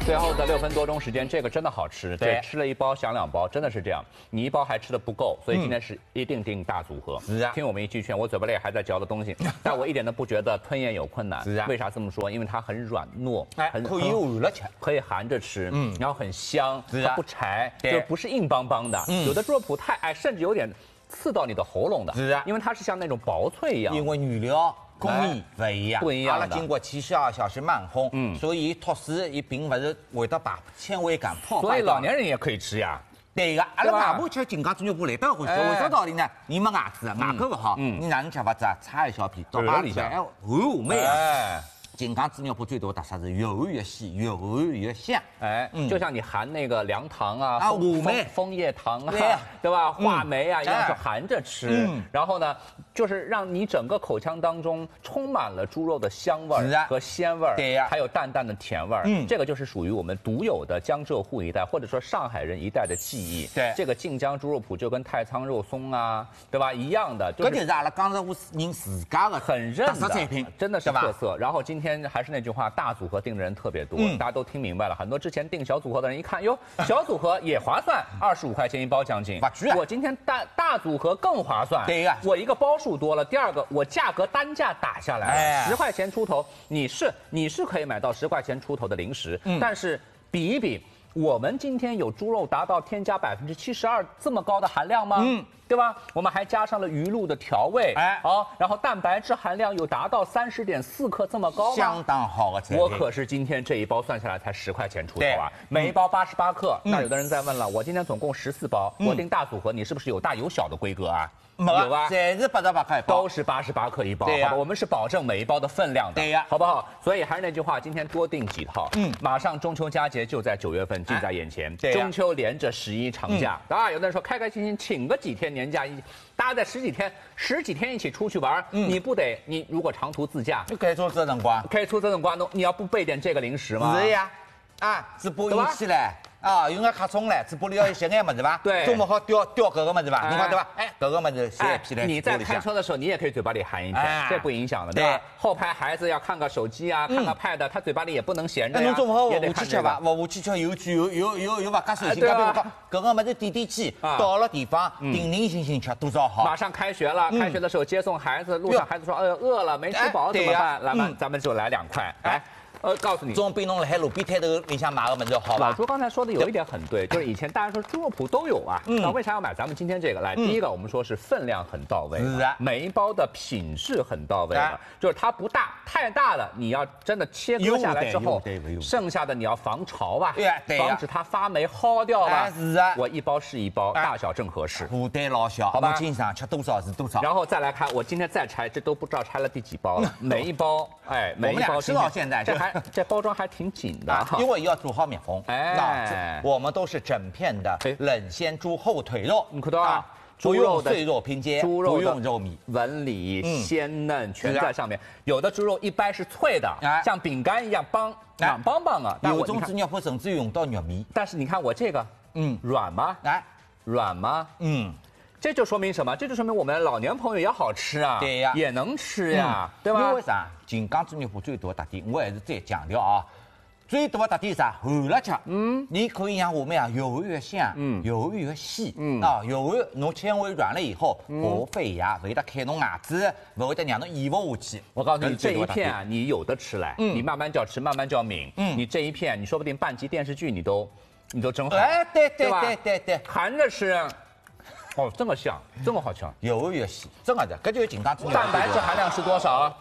最后的6分多钟时间，这个真的好吃。对，吃了1包想2包，真的是这样。你1包还吃的不够，所以今天是一定订大组合。 是啊， 听我们一句劝，我嘴巴里还在嚼的东西，但我一点都不觉得吞咽有困难。 是啊， 为啥这么说？因为它很软糯，很可以含了吃， 可以含着吃，然后很香， 是啊， 它不柴，就不是硬邦邦的。有的猪肉脯太甚至有点刺到你的喉咙的。 是啊， 因为它是像那种薄脆一样。 因为原料。工艺不一样， 不一样阿拉经过72小时慢烘，所以脱水也并不是会得把纤维感破坏。 所以老年人也可以吃呀。 对个，阿拉外婆吃金刚猪肉脯来得回事，为啥道理呢？你没牙齿，牙口不好，你哪能吃法子啊？插一小片到巴里向，哎，美啊！金刚猪肉脯最多特色是越含越细，越含越香。 哎，就像你含那个凉糖啊、枫叶糖啊，对吧？话梅啊，一样是含着吃。然后呢，就是让你整个口腔当中充满了猪肉的香味和鲜味， 对呀， 还有淡淡的甜味。这个就是属于我们独有的江浙沪一带，或者说上海人一代的记忆。 对， 这个晋江猪肉脯就跟太仓肉松啊，对吧？一样的。 这就是阿拉江浙沪人自家的很认特色产品， 真的是特色。然后今天还是那句话，大组合订的人特别多，大家都听明白了。很多之前订小组合的人一看，哟，小组合也划算，25块钱1包将近。我今天大组合更划算。 对呀， 我一个包数多了，第二个我价格单价打下来了，10块钱出头，你是可以买到10块钱出头的零食，但是比一比。我们今天有猪肉达到添加72%这么高的含量吗？对吧？我们还加上了鱼露的调味，然后蛋白质含量有达到30.4克这么高吗？ 相当好的产品。 我可是今天这一包算下来才10块钱出头啊，每一包88克。那有的人在问了，我今天总共14包，我订大组合，你是不是有大有小的规格啊？有吧？ 侪是88克一包， 都是88克一包，好吧？我们是保证每一包的分量的， 对呀， 好不好？所以还是那句话，今天多订几套，马上中秋佳节就在9月份近在眼前，中秋连着11长假，有的人说开开心心请个几天年假，大家在十几天一起出去玩，你不得？你如果长途自驾， 就开车这辰光， 你要不备点这个零食吗？ 是呀，直播引起来。用个卡充来，直播里要有些眼么子吧？ 对， 做么好钓搿个么子吧？你看对吧？搿个么子谁批来？ 你在开车的时候，你也可以嘴巴里含一片，这不影响的，对吧？后排孩子要看个手机啊，看个 pad， 他嘴巴里也不能闲着呀。 侬做么好？我去吃吧，我去吃有勿加手心，搿个么子点点气，到了地方定定心心吃多少好。 马上开学了，开学的时候接送孩子，路上孩子说饿了没吃饱怎么办？来嘛，咱们就来2块，来。告诉你， 总比侬辣海路边摊头里向买个么子好吧？ 老朱刚才说的有一点很对，就是以前大家说猪肉脯都有啊，那为啥要买咱们今天这个？来，第一个我们说是分量很到位，每一包的品质很到位的，就是它不大，太大了你要真的切割下来之后，剩下的你要防潮吧，防止它发霉薅掉了。 是啊， 我一包是一包，大小正合适， 负担老小， 好吧？ 经常吃多少是多少。 然后再来看，我今天再拆，这都不知道拆了第几包了，每一包，每一包吃到现在这包装还挺紧的， 因为要做好密封。我们都是整片的冷鲜猪后腿肉， 你看到啊？ 不用碎肉拼接，不用肉米， 纹理鲜嫩全在上面。有的猪肉一掰是脆的，像饼干一样硬邦邦啊。 有种猪肉脯甚至用到玉米。 但是你看我这个，软吗？软吗？这就说明什么？这就说明我们老年朋友也好吃啊， 对呀， 也能吃呀，对吧？ 因为啥？金刚猪肉脯最多特点，我还是再强调啊，最多的特点是啥？含了吃，你可以让我们越含越香，越含越细，越含侬纤维软了以后，不费牙，不会得开侬牙齿，不会得让侬咽不下去。 我告诉你，这一片啊，你有的吃来，你慢慢叫吃，慢慢叫抿，你这一片，你说不定半集电视剧你都蒸好， 对， 含着吃。这么香，这么好吃， 越含越细，真的，这就是金刚猪肉。 蛋白质含量是多少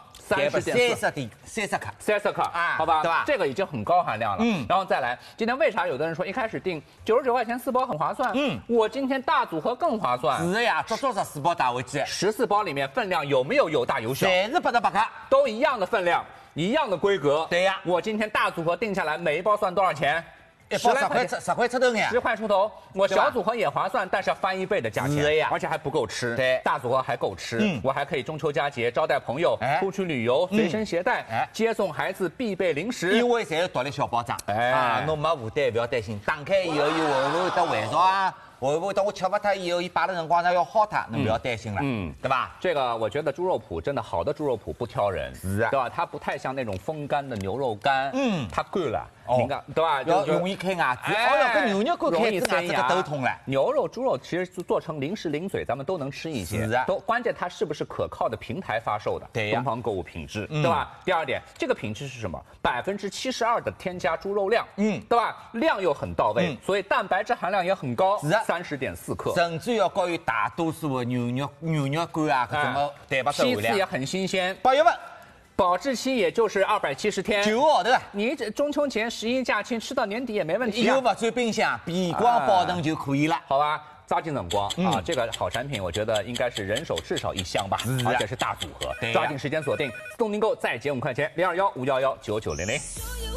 ？30克 ，30克啊，好吧，对吧？这个已经很高含量了。然后再来，今天为啥有的人说一开始订99块钱4包很划算？我今天大组合更划算。 是呀，足14包打回去 ，14包里面分量有没有大有小？ 侪是88克， 都一样的分量，一样的规格。 对呀， 我今天大组合定下来，每一包算多少钱 ？1包10块出头呀 ，10块出头。我小组合也划算，但是要翻1倍的价钱， 是呀， 而且还不够吃。 对， 大组合还够吃，我还可以中秋佳节招待朋友，出去旅游随身携带，接送孩子必备零食。 因为侪是独立小包装，侬没负担，不要担心。打开以后有会得回潮啊， 会不会等我吃不脱以后，伊摆的辰光呢要好脱，侬不要担心了，对吧？ 这个我觉得猪肉脯真的好的猪肉脯不挑人， 是啊， 对吧？它不太像那种风干的牛肉干，它干了，你看，对吧？ 要容易开牙齿，哦哟，跟牛肉干开牙齿个都痛了。 牛肉、猪肉其实做成零食零嘴，咱们都能吃一些， 是啊， 都关键它是不是可靠的平台发售的？ 对呀， 东方购物品质，对吧？第二点，这个品质是什么？72%的添加猪肉量，对吧？量又很到位，所以蛋白质含量也很高， 是啊 ，30.4克， 甚至要高于大多数的牛肉干啊，搿种个蛋白质含量。 批次也很新鲜 ，8月份。 保质期也就是270天 ，9个号头啊！ 你这中秋节、11假期吃到年底也没问题啊。又不钻冰箱，避光保证就可以了， 好吧？抓紧辰光啊！这个好产品，我觉得应该是人手至少1箱吧，而且是大组合，抓紧时间锁定，动订购再减5块钱，0215119900。